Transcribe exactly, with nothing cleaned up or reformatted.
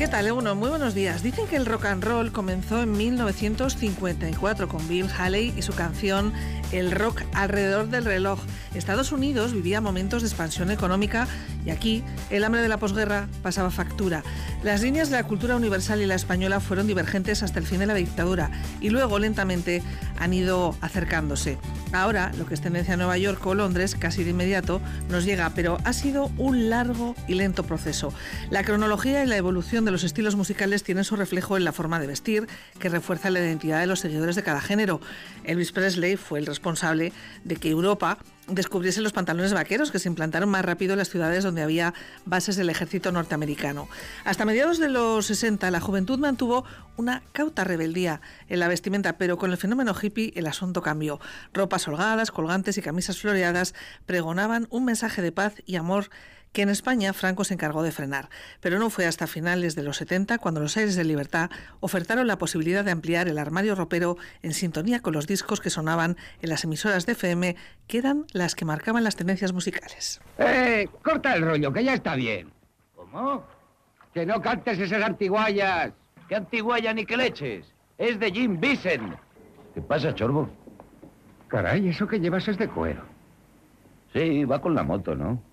tal, Egunon? Muy buenos días. Dicen que el rock and roll comenzó en mil novecientos cincuenta y cuatro con Bill Haley y su canción El rock alrededor del reloj. Estados Unidos vivía momentos de expansión económica y aquí el hambre de la posguerra pasaba factura. Las líneas de la cultura universal y la española fueron divergentes hasta el fin de la dictadura y luego lentamente han ido acercándose. Ahora, lo que es tendencia en Nueva York o Londres, casi de inmediato, nos llega, pero ha sido un largo y lento proceso. La cronología y la evolución de los estilos musicales tienen su reflejo en la forma de vestir, que refuerza la identidad de los seguidores de cada género. Elvis Presley fue el responsable de que Europa descubriese los pantalones vaqueros, que se implantaron más rápido en las ciudades donde había bases del ejército norteamericano. Hasta mediados de los sesenta, la juventud mantuvo una cauta rebeldía en la vestimenta, pero con el fenómeno hippie el asunto cambió. Ropas holgadas, colgantes y camisas floreadas pregonaban un mensaje de paz y amor que en España Franco se encargó de frenar. Pero no fue hasta finales de los setenta cuando los aires de libertad ofertaron la posibilidad de ampliar el armario ropero en sintonía con los discos que sonaban en las emisoras de F M, que eran las que marcaban las tendencias musicales. ¡Eh! Corta el rollo, que ya está bien. ¿Cómo? Que no cantes esas antiguallas. ¿Qué antigualla ni qué leches? Es de Jim Vincent. ¿Qué pasa, Chorbo? Caray, eso que llevas es de cuero. Sí, va con la moto, ¿no?